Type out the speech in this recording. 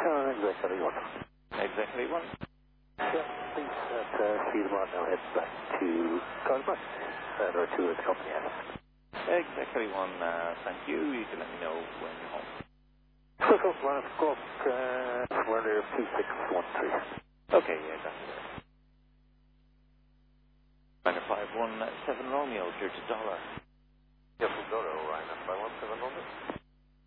Exactly one. Exactly one. Yeah, please see the now head back to Carlsbad, or to the company house. Exactly one, thank you. You can let me know when you're home. So, 1 o'clock, we're there 2613. Okay, yeah, that's it. Ryanair 517 Romeo, clear to Dollar. Yeah, from Doro, Ryanair 517 Romeo.